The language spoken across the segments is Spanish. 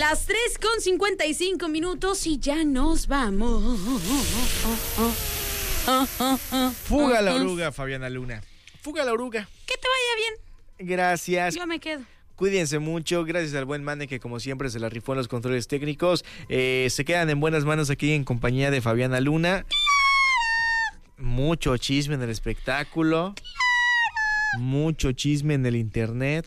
Las 3:55 y ya nos vamos. Fuga la oruga, Fabiana Luna. Fuga la oruga. Que te vaya bien. Gracias. Yo me quedo. Cuídense mucho, gracias al buen Mane que como siempre se la rifó en los controles técnicos. Se quedan en buenas manos aquí en compañía de Fabiana Luna. Mucho chisme en el espectáculo. Mucho chisme en el internet.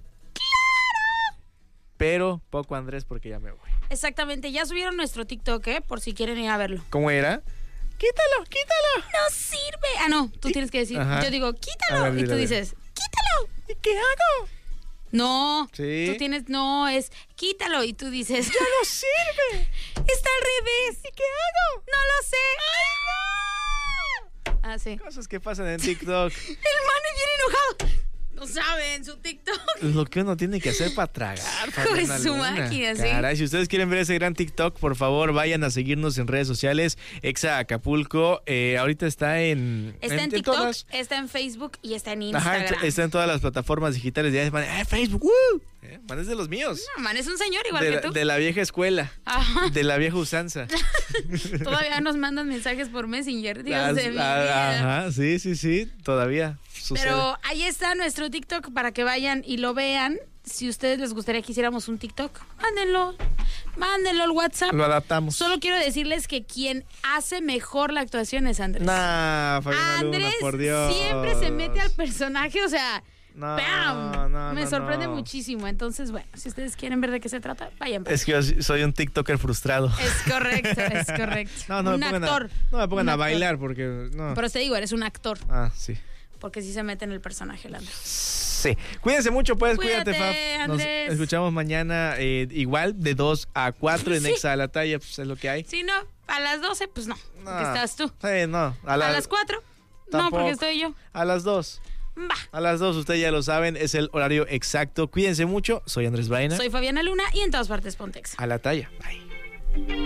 Pero poco Andrés porque ya me voy. Exactamente, ya subieron nuestro TikTok, por si quieren ir a verlo. ¿Cómo era? Quítalo. No sirve. Ah, no, tú tienes que decir. Ajá. Yo digo, quítalo. A ver, y tú dile. dices, quítalo. ¿Y qué hago? No, Sí. tú tienes, no, es quítalo. Y tú dices, ¡Ya no sirve! está al revés. ¿Y qué hago? No lo sé. ¡Ay, no! Ah, sí. Cosas que pasan en TikTok. El Mane viene enojado. No saben su TikTok. Lo que uno tiene que hacer para tragar, Fabiana su Luna. máquina, sí. Caray, si ustedes quieren ver ese gran TikTok, por favor, vayan a seguirnos en redes sociales. Exa Acapulco, ahorita está en... Está en TikTok, todas. está en Facebook y está en Ajá, Instagram. está en todas las plataformas digitales. Ya Facebook, Man es de los míos. No, Man es un señor igual que tú. De la vieja escuela. Ajá. De la vieja usanza. Todavía nos mandan mensajes por Messenger, Dios de mi vida. Ajá, sí, todavía sucede. Pero ahí está nuestro TikTok para que vayan y lo vean. Si a ustedes les gustaría que hiciéramos un TikTok, mándenlo al WhatsApp. Lo adaptamos. Solo quiero decirles que quien hace mejor la actuación es Andrés. Nah, Fabiana Luna, Andrés por Dios. siempre se mete al personaje, o sea, No, ¡pam! Me sorprende no. muchísimo. Entonces, bueno, si ustedes quieren ver de qué se trata, vayan. Es que yo soy un TikToker frustrado. Es correcto. No un me pongan actor. no me pongan Un a actor. bailar porque no. Pero te digo, eres un actor. Ah, sí. Porque sí se mete en el personaje, el Andrés. Sí. Cuídense mucho, pues. Cuídate, Fab. Nos Andrés. escuchamos mañana igual de 2 a 4 en Sí. Exa a la talla, pues es lo que hay. Si no, a las 12, pues no. Porque estás tú. Sí, no. A las 4, no, Tampoco. porque estoy yo. A las 2. Va. A las 2, ustedes ya lo saben, es el horario exacto. Cuídense mucho. Soy Andrés Baena. Soy Fabiana Luna y en todas partes Pontex. A la talla. Bye.